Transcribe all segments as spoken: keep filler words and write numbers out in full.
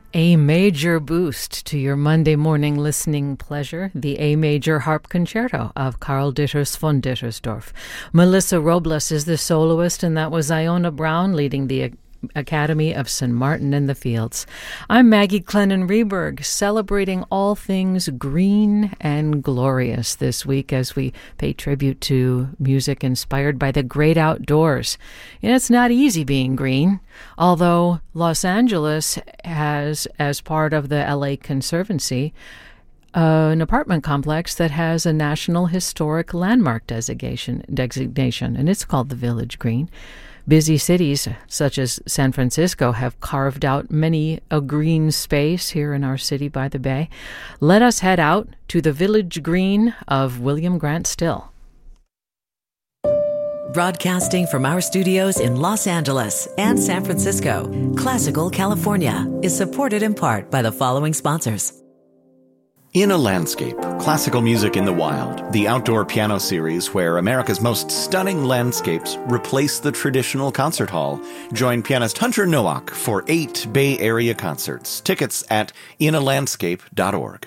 A major boost to your Monday morning listening pleasure, the A Major Harp Concerto of Karl Ditters von Dittersdorf. Melissa Robles is the soloist, and that was Iona Brown leading the Academy of Saint Martin in the Fields. I'm Maggie Clennon Reberg, celebrating all things green and glorious this week as we pay tribute to music inspired by the great outdoors. And it's not easy being green, although Los Angeles has, as part of the L A Conservancy, Uh, an apartment complex that has a National Historic Landmark designation, designation, and it's called the Village Green. Busy cities such as San Francisco have carved out many a green space here in our city by the bay. Let us head out to the Village Green of William Grant Still. Broadcasting from our studios in Los Angeles and San Francisco, Classical California is supported in part by the following sponsors. In a Landscape, Classical Music in the Wild, the outdoor piano series where America's most stunning landscapes replace the traditional concert hall. Join pianist Hunter Nowak for eight Bay Area concerts. Tickets at in a landscape dot org.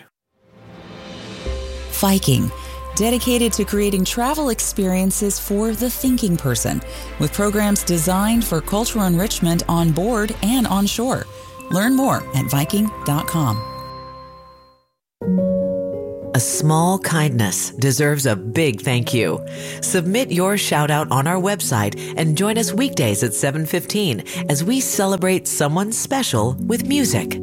Viking, dedicated to creating travel experiences for the thinking person, with programs designed for cultural enrichment on board and on shore. Learn more at viking dot com. A small kindness deserves a big thank you. Submit your shout out on our website and join us weekdays at seven fifteen as we celebrate someone special with music.